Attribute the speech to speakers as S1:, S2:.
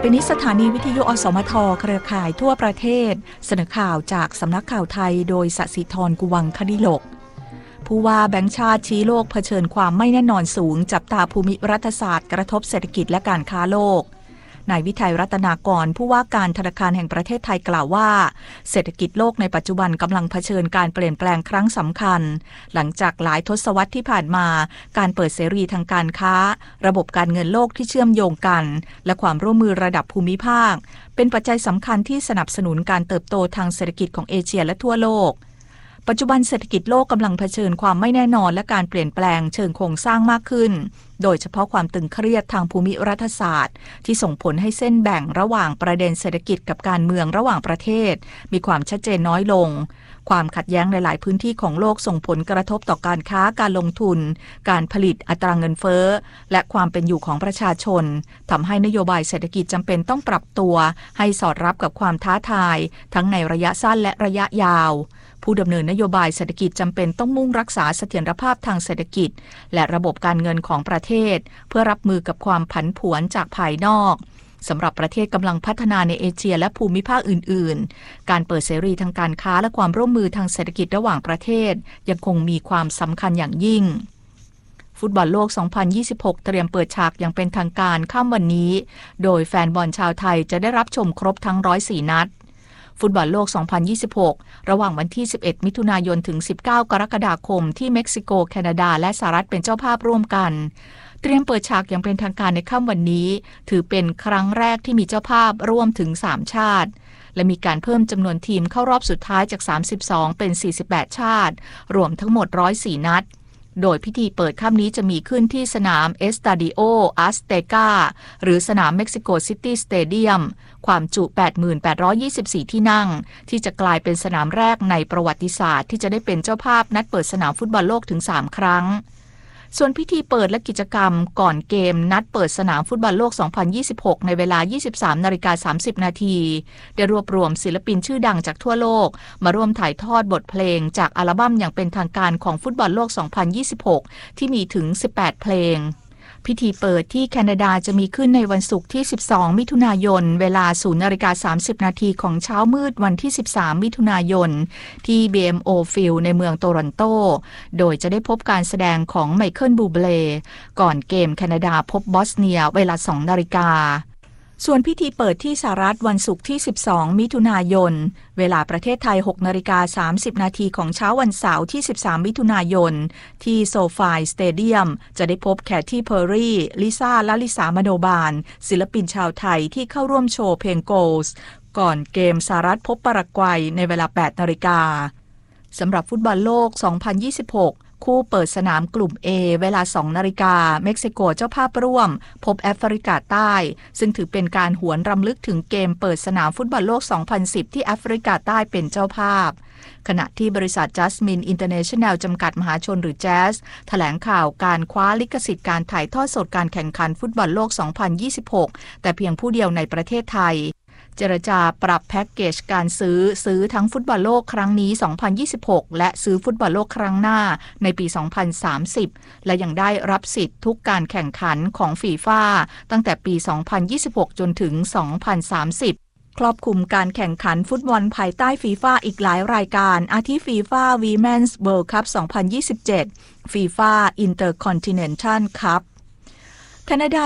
S1: ไปนี้สถานีวิทยุอสมทเครือข่ายทั่วประเทศเสนอข่าวจากสำนักข่าวไทยโดยสศิธร กุวังคดิลกผู้ว่าแบงก์ชาติชี้โลกเผชิญความไม่แน่นอนสูงจับตาภูมิรัฐศาสตร์กระทบเศรษฐกิจและการค้าโลกนายวิทัยรัตนากรผู้ว่าการธนาคารแห่งประเทศไทยกล่าวว่าเศรษฐกิจโลกในปัจจุบันกำลังเผชิญการเปลี่ยนแปลงครั้งสำคัญหลังจากหลายทศวรรษที่ผ่านมาการเปิดเสรีทางการค้าระบบการเงินโลกที่เชื่อมโยงกันและความร่วมมือระดับภูมิภาคเป็นปัจจัยสำคัญที่สนับสนุนการเติบโตทางเศรษฐกิจของเอเชียและทั่วโลกปัจจุบันเศรษฐกิจโลกกำลังเผชิญความไม่แน่นอนและการเปลี่ยนแปลงเชิงโครงสร้างมากขึ้นโดยเฉพาะความตึงเครียดทางภูมิรัฐศาสตร์ที่ส่งผลให้เส้นแบ่งระหว่างประเด็นเศรษฐกิจกับการเมืองระหว่างประเทศมีความชัดเจนน้อยลงความขัดแย้งในหลายพื้นที่ของโลกส่งผลกระทบต่อการค้าการลงทุนการผลิตอัตราเงินเฟ้อและความเป็นอยู่ของประชาชนทำให้นโยบายเศรษฐกิจจำเป็นต้องปรับตัวให้สอดรับกับความท้าทายทั้งในระยะสั้นและระยะยาวผู้ดำเนินนโยบายเศรษฐกิจจำเป็นต้องมุ่งรักษาเสถียรภาพทางเศรษฐกิจและระบบการเงินของประเทศเพื่อรับมือกับความผันผวนจากภายนอกสำหรับประเทศกำลังพัฒนาในเอเชียและภูมิภาคอื่นๆการเปิดเสรีทางการค้าและความร่วมมือทางเศรษฐกิจระหว่างประเทศยังคงมีความสำคัญอย่างยิ่งฟุตบอลโลก 2026 เตรียมเปิดฉากอย่างเป็นทางการค่ำวันนี้โดยแฟนบอลชาวไทยจะได้รับชมครบทั้ง104นัดฟุตบอลโลก 2026 ระหว่างวันที่ 11 มิถุนายนถึง 19 กรกฎาคมที่เม็กซิโกแคนาดาและสหรัฐเป็นเจ้าภาพร่วมกันเตรียมเปิดฉากอย่างเป็นทางการในค่ำวันนี้ถือเป็นครั้งแรกที่มีเจ้าภาพร่วมถึง3ชาติและมีการเพิ่มจำนวนทีมเข้ารอบสุดท้ายจาก32เป็น48ชาติรวมทั้งหมด104นัดโดยพิธีเปิดค่ำนี้จะมีขึ้นที่สนามเอสตาดิโออัสเตกาหรือสนามเม็กซิโกซิตี้สเตเดียมความจุ 88,824 ที่นั่งที่จะกลายเป็นสนามแรกในประวัติศาสตร์ที่จะได้เป็นเจ้าภาพนัดเปิดสนามฟุตบอลโลกถึง3ครั้งส่วนพิธีเปิดและกิจกรรมก่อนเกมนัดเปิดสนามฟุตบอลโลก 2026 ในเวลา 23:30 น.ได้รวบรวมศิลปินชื่อดังจากทั่วโลกมาร่วมถ่ายทอดบทเพลงจากอัลบั้มอย่างเป็นทางการของฟุตบอลโลก 2026 ที่มีถึง 18 เพลงพิธีเปิดที่แคนาดาจะมีขึ้นในวันศุกร์ที่ 12 มิถุนายนเวลา 0:30 น.ของเช้ามืดวันที่ 13 มิถุนายนที่ BMO Field ในเมืองโตรอนโตโดยจะได้พบการแสดงของไมเคิล บูเบลก่อนเกมแคนาดาพบบอสเนียเวลา 2 นาฬิกาส่วนพิธีเปิดที่สหรัฐวันศุกร์ที่ 12 มิถุนายนเวลาประเทศไทย 6:30 น.ของเช้าวันเสาร์ที่ 13 มิถุนายนที่โซฟายสเตเดียมจะได้พบแคทตี้ เพอร์รี่ลิซ่าและลิสามโนบาลศิลปินชาวไทยที่เข้าร่วมโชว์เพลง Goals ก่อนเกมสหรัฐพบปารากวัยในเวลา 8 นาฬิกาสำหรับฟุตบอลโลก 2026คู่เปิดสนามกลุ่ม A เวลา 2 นาฬิกาเม็กซิโกเจ้าภาพร่วมพบแอฟริกาใต้ซึ่งถือเป็นการหวนรำลึกถึงเกมเปิดสนามฟุตบอลโลก 2010 ที่แอฟริกาใต้เป็นเจ้าภาพขณะที่บริษัท Jasmine International จำกัดมหาชนหรือ Jazz แถลงข่าวการคว้าลิขสิทธิ์การถ่ายทอดสดการแข่งขันฟุตบอลโลก 2026 แต่เพียงผู้เดียวในประเทศไทยเจรจาปรับแพ็กเกจการซื้อทั้งฟุตบอลโลกครั้งนี้ 2026 และซื้อฟุตบอลโลกครั้งหน้าในปี 2030 และยังได้รับสิทธิ์ทุกการแข่งขันของฟีฟ่าตั้งแต่ปี 2026 จนถึง 2030 ครอบคลุมการแข่งขันฟุตบอลภายใต้ฟีฟ่าอีกหลายรายการอาทิฟีฟ่า Women's World Cup 2027 ฟีฟ่า Intercontinental Cup แคนาดา